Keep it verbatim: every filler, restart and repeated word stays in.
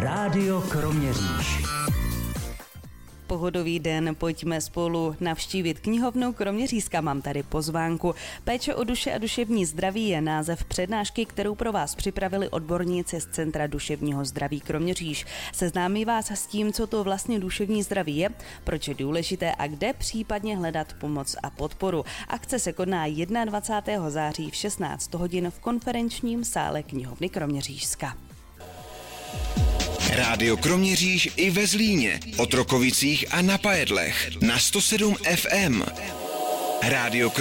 Rádio Kroměříž. Pohodový den, pojďme spolu navštívit knihovnu Kroměřížska. Mám tady pozvánku. Péče o duše a duševní zdraví je název přednášky, kterou pro vás připravili odborníci z Centra duševního zdraví Kroměříž. Seznámí vás s tím, co to vlastně duševní zdraví je, proč je důležité a kde případně hledat pomoc a podporu. Akce se koná dvacátého prvního září v šestnáct hodin v konferenčním sále knihovny Kroměřížska. Rádio Kroměříž i ve Zlíně, Otrokovicích a na Pajedlech na sto sedm ef em. Rádio